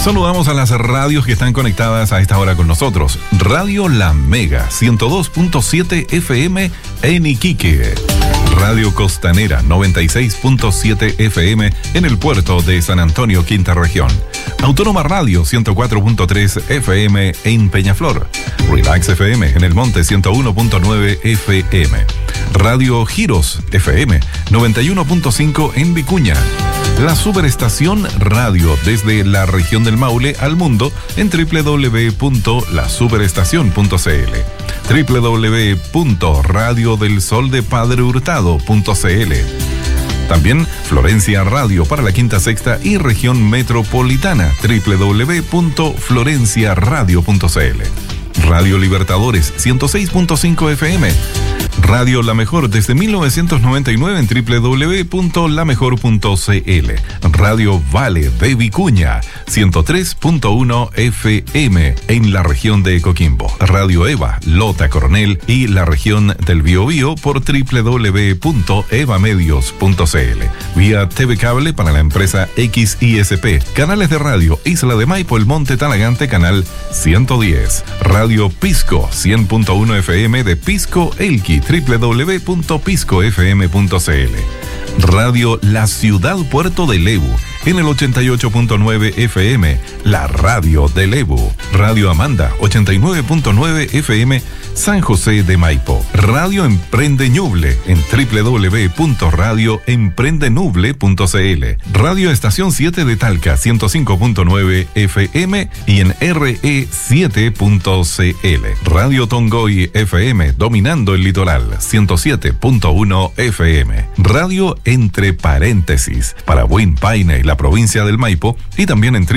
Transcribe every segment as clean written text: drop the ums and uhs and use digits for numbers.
Saludamos a las radios que están conectadas a esta hora con nosotros. Radio La Mega, 102.7 FM en Iquique. Radio Costanera, 96.7 FM en el puerto de San Antonio, Quinta Región. Autónoma Radio, 104.3 FM en Peñaflor. Relax FM en el Monte, 101.9 FM. Radio Giros FM, 91.5 en Vicuña. La Superestación Radio desde la región del Maule al mundo en www.lasuperestacion.cl, www.radiodelsoldepadrehurtado.cl. También Florencia Radio para la Quinta, Sexta y región metropolitana, www.florenciaradio.cl. Radio Libertadores, 106.5 FM. Radio La Mejor desde 1999 en www.lamejor.cl. Radio Vale de Vicuña, 103.1 FM en la región de Coquimbo. Radio Eva, Lota Coronel y la región del Biobío por www.evamedios.cl. Vía TV Cable para la empresa XISP. Canales de radio Isla de Maipo, El Monte Talagante, canal 110. Radio Pisco, 100.1 FM de Pisco Elqui, www.piscofm.cl. Radio La Ciudad Puerto de Lebu en el 88.9 FM, la radio de Lebu. Radio Amanda, 89.9 FM, San José de Maipo. Radio Emprende Ñuble en www.radioemprendenuble.cl. Radio Estación 7 de Talca, 105.9 FM y en RE7.cl. Radio Tongoy FM, dominando el litoral, 107.1 FM. Radio Entre Paréntesis para Buen Paine y la provincia del Maipo y también en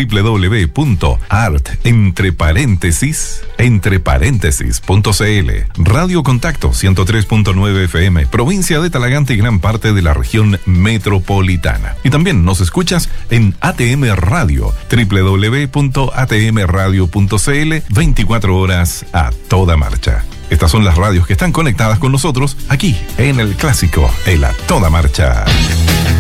www.entreparéntesis.cl. Radio Contacto 103.9 FM, provincia de Talagante y gran parte de la región metropolitana. Y también nos escuchas en ATM Radio, www.atmradio.cl, 24 horas a toda marcha. Estas son las radios que están conectadas con nosotros aquí en el clásico, en A Toda Marcha.